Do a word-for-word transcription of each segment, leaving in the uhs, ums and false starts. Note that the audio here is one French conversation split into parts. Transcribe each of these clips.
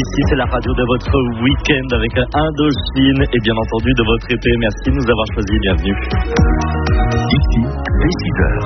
Ici, c'est la radio de votre week-end avec Indochine et bien entendu de votre été. Merci de nous avoir choisis. Bienvenue. Ici, dès six heures.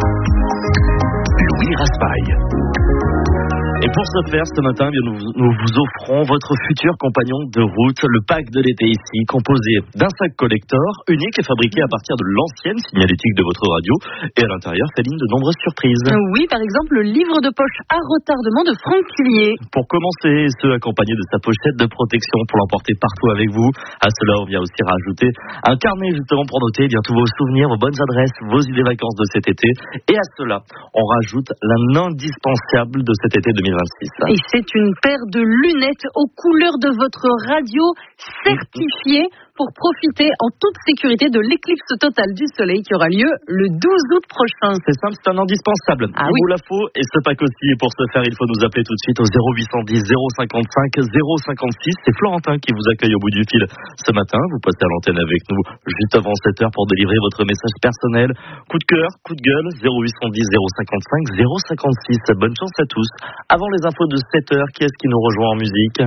Louis Raspail. Et pour ce faire, ce matin, bien, nous, nous vous offrons votre futur compagnon de route, le pack de l'été ici, composé d'un sac collector unique et fabriqué à partir de l'ancienne signalétique de votre radio. Et à l'intérieur, s'alignent de nombreuses surprises. Oui, par exemple, le livre de poche à retardement de Franck Tillier. Pour commencer, ce accompagné de sa pochette de protection pour l'emporter partout avec vous. À cela, on vient aussi rajouter un carnet justement pour noter bien tous vos souvenirs, vos bonnes adresses, vos idées vacances de cet été. Et à cela, on rajoute l'indispensable de cet été deux mille vingt-six. Et c'est une paire de lunettes aux couleurs de votre radio certifiées pour profiter en toute sécurité de l'éclipse totale du soleil qui aura lieu le douze août prochain. C'est simple, c'est un indispensable. Ah il oui. vous la faut et ce pack aussi. Et pour ce faire, il faut nous appeler tout de suite au zéro huit cent dix zéro cinquante-cinq zéro cinquante-six. C'est Florentin qui vous accueille au bout du fil ce matin. Vous passez à l'antenne avec nous juste avant sept heures pour délivrer votre message personnel. Coup de cœur, coup de gueule, zéro huit cent dix zéro cinquante-cinq zéro cinquante-six. Bonne chance à tous. Avant les infos de sept heures, qui est-ce qui nous rejoint en musique?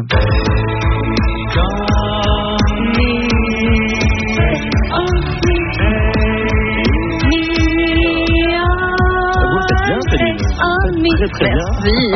Très très bien.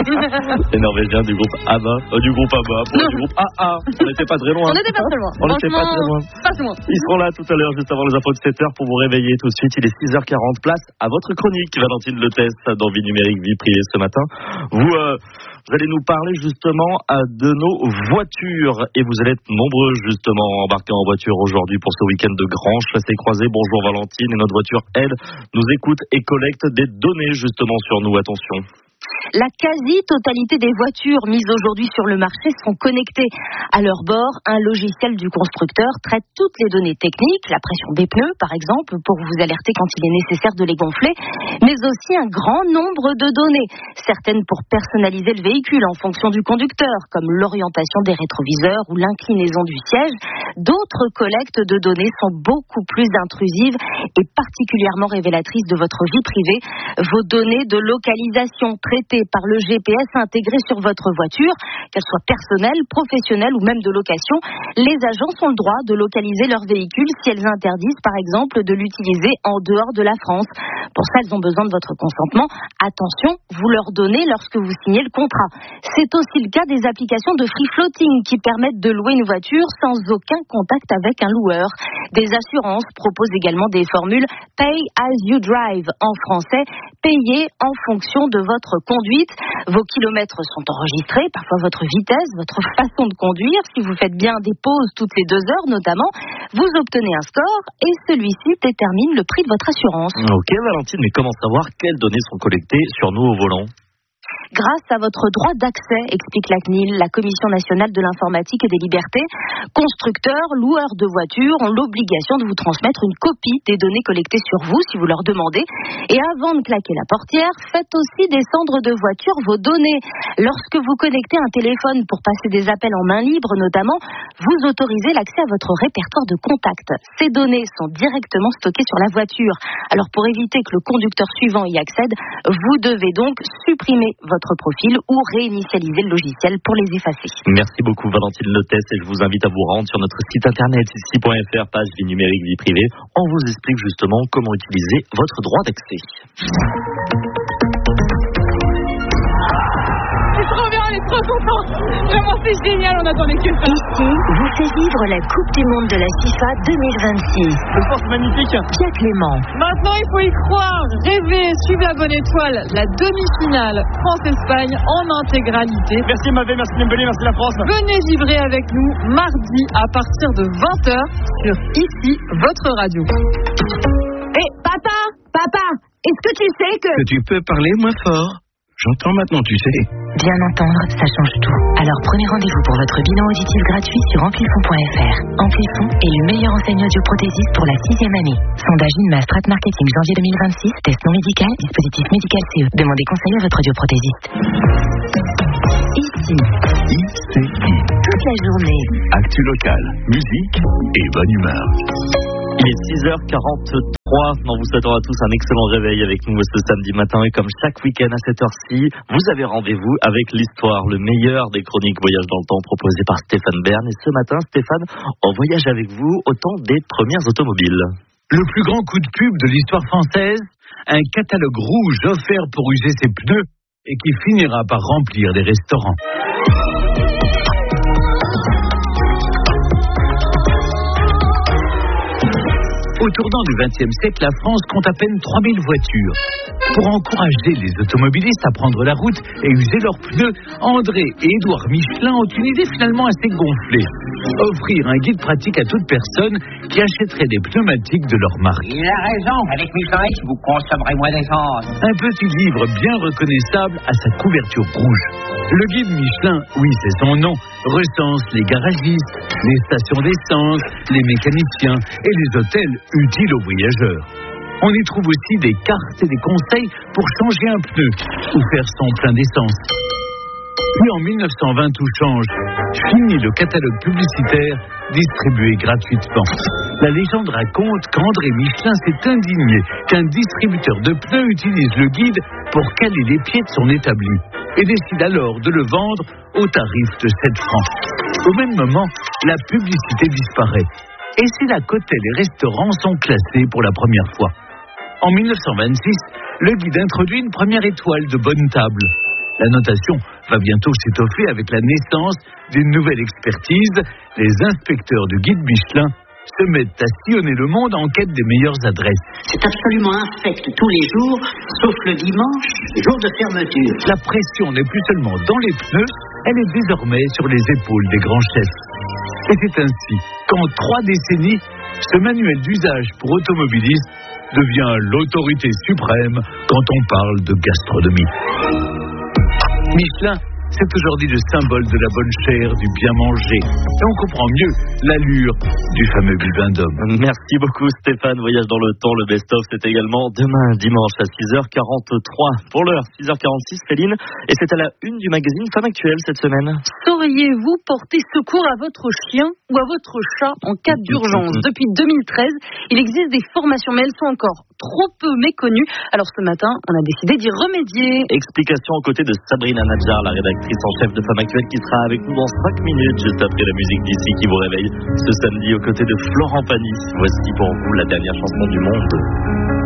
Les Norvégiens du groupe ABBA, euh, du groupe ABBA, pour du groupe A A. On n'était pas très loin. On n'était pas très loin. On n'était pas très loin. Pas très loin. Ils seront là tout à l'heure, juste avant les infos de sept heures, pour vous réveiller tout de suite. Il est six heures quarante. Place à votre chronique, Valentine Leteste, dans Vie numérique, vie privée ce matin. Vous, euh, vous allez nous parler justement euh, de nos voitures. Et vous allez être nombreux justement embarqués en voiture aujourd'hui pour ce week-end de grand chassé-croisé. Bonjour Valentine. Et notre voiture, elle, nous écoute et collecte des données justement sur nous. Attention. La quasi-totalité des voitures mises aujourd'hui sur le marché sont connectées. À leur bord, un logiciel du constructeur traite toutes les données techniques, la pression des pneus par exemple, pour vous alerter quand il est nécessaire de les gonfler, mais aussi un grand nombre de données, certaines pour personnaliser le véhicule en fonction du conducteur, comme l'orientation des rétroviseurs ou l'inclinaison du siège. D'autres collectes de données sont beaucoup plus intrusives et particulièrement révélatrices de votre vie privée. Vos données de localisation traitées par le G P S intégré sur votre voiture, qu'elles soient personnelles, professionnelles ou même de location, les agents ont le droit de localiser leur véhicule si elles interdisent par exemple de l'utiliser en dehors de la France. Pour ça, elles ont besoin de votre consentement. Attention, vous leur donnez lorsque vous signez le contrat. C'est aussi le cas des applications de free floating qui permettent de louer une voiture sans aucun contact avec un loueur. Des assurances proposent également des formules Pay as you drive, en français, payer en fonction de votre conduite. Vos kilomètres sont enregistrés, parfois votre vitesse, votre façon de conduire. Si vous faites bien des pauses toutes les deux heures notamment, vous obtenez un score et celui-ci détermine le prix de votre assurance. Ok Valentine, mais comment savoir quelles données sont collectées sur nous au volant? Grâce à votre droit d'accès, explique la C N I L, la Commission nationale de l'informatique et des libertés, constructeurs, loueurs de voitures ont l'obligation de vous transmettre une copie des données collectées sur vous si vous leur demandez. Et avant de claquer la portière, faites aussi descendre de voiture vos données. Lorsque vous connectez un téléphone pour passer des appels en main libre notamment, vous autorisez l'accès à votre répertoire de contacts. Ces données sont directement stockées sur la voiture. Alors pour éviter que le conducteur suivant y accède, vous devez donc supprimer votre profil ou réinitialiser le logiciel pour les effacer. Merci beaucoup Valentine Leteste et je vous invite à vous rendre sur notre site internet ici point f r, page vie numérique, vie privée. On vous explique justement comment utiliser votre droit d'accès. Trop contente. Vraiment, c'est génial, on attendait que ça. Ici, vous fait vivre la Coupe du Monde de la FIFA deux mille vingt-six. Le sport, c'est magnifique. Pierre Clément. Maintenant, il faut y croire, rêver, suivre la bonne étoile, la demi-finale France-Espagne en intégralité. Merci Mavé, merci Dembélé, merci la France. Venez vibrer avec nous mardi à partir de vingt heures sur Ici, votre radio. Hé, hey, papa, papa, est-ce que tu sais que... Que tu peux parler moins fort? J'entends maintenant, tu sais. Bien entendre, ça change tout. Alors prenez rendez-vous pour votre bilan auditif gratuit sur amplifon point f r. Amplifon est le meilleur enseignant audioprothésiste pour la sixième année. Sondage INMA Strat Marketing janvier deux mille vingt-six. Test non médical, dispositif médical C E. Demandez conseil à votre audioprothésiste. Ici. I C I. Toute la journée. Actu locale, musique et bonne humeur. Il est six heures quarante-trois, en vous souhaitant à tous un excellent réveil avec nous ce samedi matin et comme chaque week-end à cette heure-ci, vous avez rendez-vous avec l'histoire, le meilleur des chroniques voyage dans le temps proposées par Stéphane Bern. Et ce matin, Stéphane, on voyage avec vous au temps des premières automobiles. Le plus grand coup de pub de l'histoire française, un catalogue rouge offert pour user ses pneus et qui finira par remplir les restaurants. Au tournant du vingtième siècle, la France compte à peine trois mille voitures. Pour encourager les automobilistes à prendre la route et user leurs pneus, André et Édouard Michelin ont une idée finalement assez gonflée. Offrir un guide pratique à toute personne qui achèterait des pneumatiques de leur marque. Il a raison, avec Michelin, vous consommerez moins d'essence. Un petit livre bien reconnaissable à sa couverture rouge. Le guide Michelin, oui c'est son nom, recense les garagistes, les stations d'essence, les mécaniciens et les hôtels utiles aux voyageurs. On y trouve aussi des cartes et des conseils pour changer un pneu ou faire son plein d'essence. Puis en mille neuf cent vingt, tout change. Fini le catalogue publicitaire distribué gratuitement. La légende raconte qu'André Michelin s'est indigné qu'un distributeur de pneus utilise le guide pour caler les pieds de son établi et décide alors de le vendre au tarif de sept francs. Au même moment, la publicité disparaît. Et c'est là qu'hôtels et restaurants sont classés pour la première fois. En mille neuf cent vingt-six, le guide introduit une première étoile de bonne table. La notation va bientôt s'étoffer avec la naissance d'une nouvelle expertise. Les inspecteurs du guide Michelin se mettent à sillonner le monde en quête des meilleures adresses. C'est absolument infect tous les jours, sauf le dimanche, jour de fermeture. La pression n'est plus seulement dans les pneus, elle est désormais sur les épaules des grands chefs. Et c'est ainsi qu'en trois décennies, ce manuel d'usage pour automobilistes devient l'autorité suprême quand on parle de gastronomie. Michelin, c'est aujourd'hui le symbole de la bonne chair, du bien manger. Et on comprend mieux l'allure du fameux Vivin d'homme. Merci beaucoup Stéphane. Voyage dans le temps, le best-of, c'est également demain dimanche à six heures quarante-trois. Pour l'heure, six heures quarante-six, Féline. Et c'est à la une du magazine Femme Actuelle cette semaine. Sauriez-vous porter secours à votre chien ou à votre chat en cas d'urgence? Depuis deux mille treize, il existe des formations, mais elles sont encore trop peu méconnues. Alors ce matin, on a décidé d'y remédier. Explication aux côtés de Sabrina Nadjar, la rédactrice en chef de Femme Actuelle, qui sera avec nous dans cinq minutes, juste après la musique d'ici qui vous réveille ce samedi aux côtés de Florent Pagny. Voici pour vous la dernière chanson du monde.